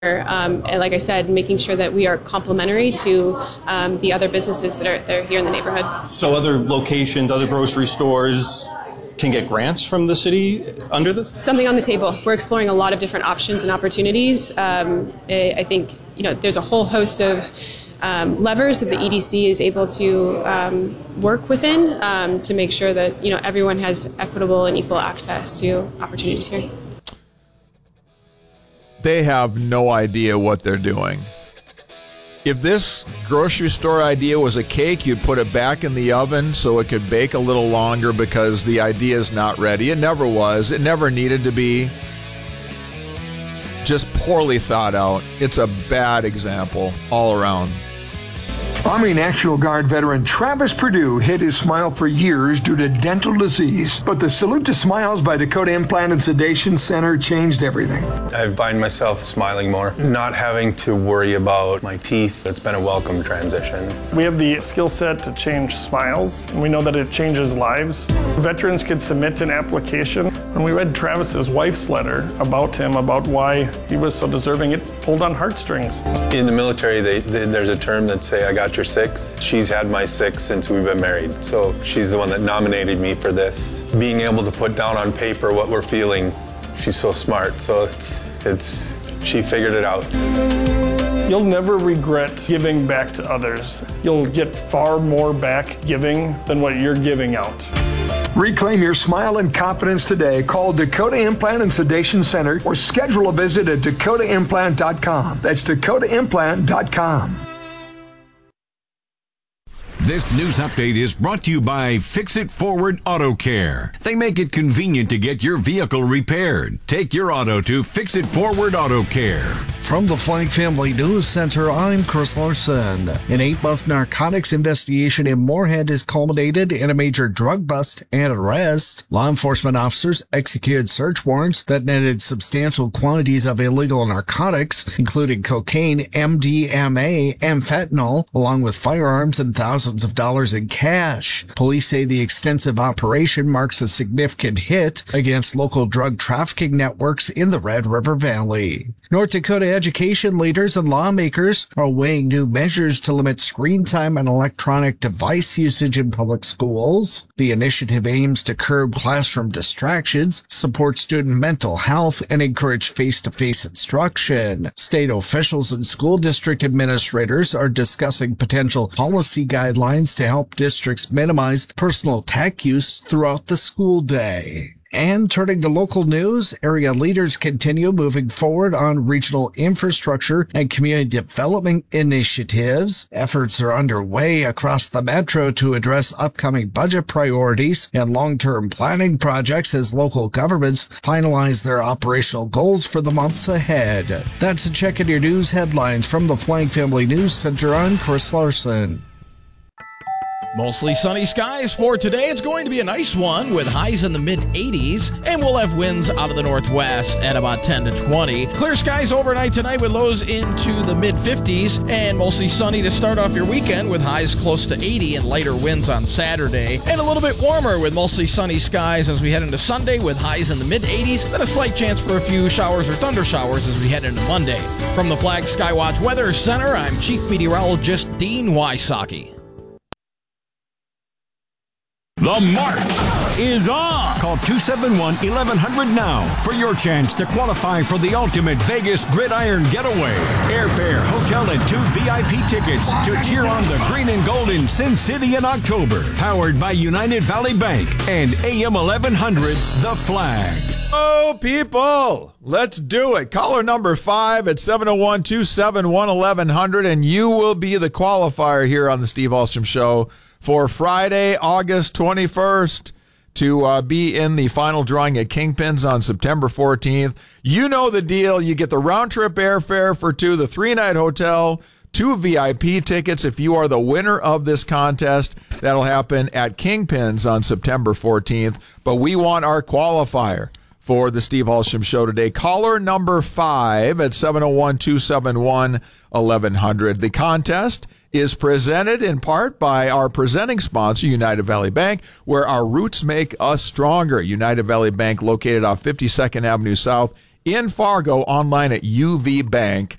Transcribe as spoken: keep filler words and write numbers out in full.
Um, and like I said, making sure that we are complementary to um, the other businesses that are, that are here in the neighborhood. So other locations, other grocery stores can get grants from the city under this? Something on the table. We're exploring a lot of different options and opportunities. Um, I think you know there's a whole host of um, levers that the E D C is able to um, work within um, to make sure that you know everyone has equitable and equal access to opportunities here. They have no idea what they're doing. If this grocery store idea was a cake, you'd put it back in the oven so it could bake a little longer because the idea is not ready. It never was. It never needed to be. Just poorly thought out. It's a bad example all around. Army National Guard veteran Travis Perdue hid his smile for years due to dental disease. But the Salute to Smiles by Dakota Implant and Sedation Center changed everything. I find myself smiling more, not having to worry about my teeth. It's been a welcome transition. We have the skill set to change smiles, and we know that it changes lives. Veterans could submit an application. When we read Travis's wife's letter about him, about why he was so deserving, it pulled on heartstrings. In the military, they, they, there's a term that say, I got your six. She's had my six since we've been married. So she's the one that nominated me for this. Being able to put down on paper what we're feeling, she's so smart. So it's, it's, she figured it out. You'll never regret giving back to others. You'll get far more back giving than what you're giving out. Reclaim your smile and confidence today. Call Dakota Implant and Sedation Center or schedule a visit at dakota implant dot com. That's dakota implant dot com. This news update is brought to you by Fix It Forward Auto Care. They make it convenient to get your vehicle repaired. Take your auto to Fix It Forward Auto Care. From the Flag Family News Center, I'm Chris Larson. An eight-month narcotics investigation in Moorhead has culminated in a major drug bust and arrest. Law enforcement officers executed search warrants that netted substantial quantities of illegal narcotics, including cocaine, M D M A, and fentanyl, along with firearms and thousands of dollars in cash. Police say the extensive operation marks a significant hit against local drug trafficking networks in the Red River Valley. North Dakota education leaders and lawmakers are weighing new measures to limit screen time and electronic device usage in public schools. The initiative aims to curb classroom distractions, support student mental health, and encourage face-to-face instruction. State officials and school district administrators are discussing potential policy guidelines to help districts minimize personal tech use throughout the school day. And turning to local news, area leaders continue moving forward on regional infrastructure and community development initiatives. Efforts are underway across the metro to address upcoming budget priorities and long-term planning projects as local governments finalize their operational goals for the months ahead. That's a check in your news headlines from the Flag Family News Center. I'm Chris Larson. Mostly sunny skies for today. It's going to be a nice one with highs in the mid eighties, and we'll have winds out of the northwest at about ten to twenty. Clear skies overnight tonight with lows into the mid fifties, and mostly sunny to start off your weekend with highs close to eighty and lighter winds on Saturday. And a little bit warmer with mostly sunny skies as we head into Sunday with highs in the mid eighties, then a slight chance for a few showers or thunder showers as we head into Monday. From the Flag Skywatch Weather Center, I'm Chief Meteorologist Dean Wysocki. The march is on. Call two seven one, eleven hundred now for your chance to qualify for the ultimate Vegas Gridiron Getaway. Airfare, hotel, and two V I P tickets to cheer on the green and gold in Sin City in October. Powered by United Valley Bank and A M eleven hundred, The Flag. Oh, people, let's do it. Caller number five at seven oh one, two seven one, eleven hundred, and you will be the qualifier here on the Steve Ahlstrom Show for Friday, August twenty-first, to uh, be in the final drawing at Kingpins on September fourteenth. You know the deal. You get the round-trip airfare for two, the three-night hotel, two V I P tickets if you are the winner of this contest. That'll happen at Kingpins on September fourteenth. But we want our qualifier for the Steve Ahlstrom Show today. Caller number five at seven oh one, two seven one, eleven hundred. The contest is presented in part by our presenting sponsor, United Valley Bank, where our roots make us stronger. United Valley Bank, located off fifty-second Avenue South in Fargo, online at U V Bank